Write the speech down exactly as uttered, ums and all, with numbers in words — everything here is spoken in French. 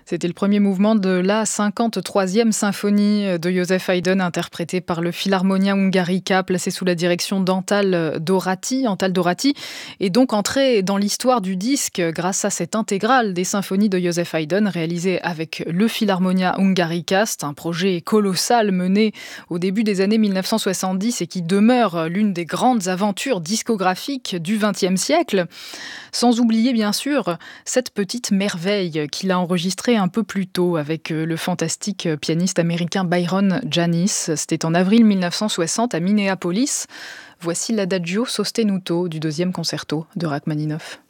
C'était le premier mouvement de la cinquante-troisième symphonie de Joseph Haydn, interprétée par le Philharmonia Hungarica, placé sous la direction d'Antal Dorati. Antal Dorati est donc entré dans l'histoire du disque grâce à cette intégrale des symphonies de Joseph Haydn, réalisée avec le Philharmonia Hungarica. C'est un projet colossal mené au début des années mille neuf cent soixante-dix et qui demeure l'une des grandes aventures discographiques du vingtième siècle. Sans oublier, bien sûr, cette petite merveille qu'il a enregistrée un peu plus tôt avec le fantastique pianiste américain Byron Janis. C'était en avril mille neuf cent soixante à Minneapolis. Voici l'Adagio sostenuto du deuxième concerto de Rachmaninoff.